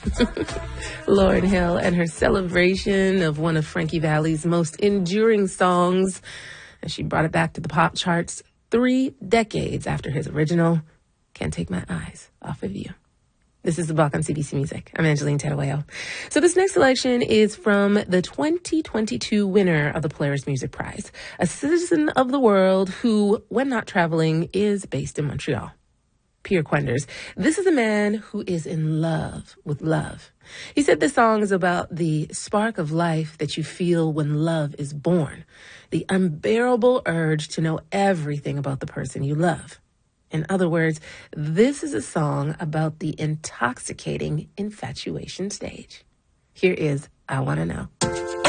Lauryn Hill and her celebration of one of Frankie Valli's most enduring songs. And she brought it back to the pop charts 3 decades after his original Can't Take My Eyes Off of You. This is The Block on CBC Music. I'm Angeline Terueo. So this next selection is from the 2022 winner of the Polaris Music Prize, a citizen of the world who, when not traveling, is based in Montreal. Pierre Quenders. This is a man who is in love with love. He said this song is about the spark of life that you feel when love is born, the unbearable urge to know everything about the person you love. In other words, this is a song about the intoxicating infatuation stage. Here is I Wanna Know.